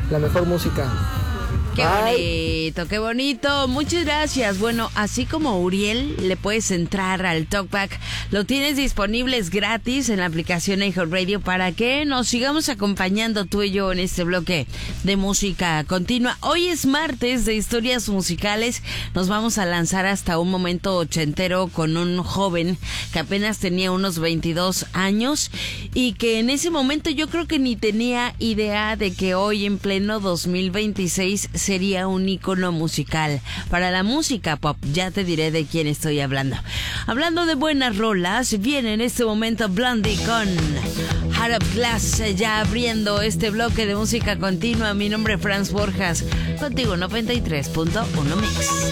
la mejor música. Qué bonito, qué bonito. Muchas gracias. Bueno, así como Uriel, le puedes entrar al Talkback. Lo tienes disponibles gratis en la aplicación iHeartRadio para que nos sigamos acompañando tú y yo en este bloque de música continua. Hoy es martes de historias musicales. Nos vamos a lanzar hasta un momento ochentero con un joven que apenas tenía unos 22 años y que en ese momento yo creo que ni tenía idea de que hoy en pleno 2026 sería un ícono musical para la música pop. Ya te diré de quién estoy hablando. Hablando de buenas rolas, viene en este momento Blondie con Heart of Glass, ya abriendo este bloque de música continua. Mi nombre es Franz Borjas, contigo 93.1 Mix.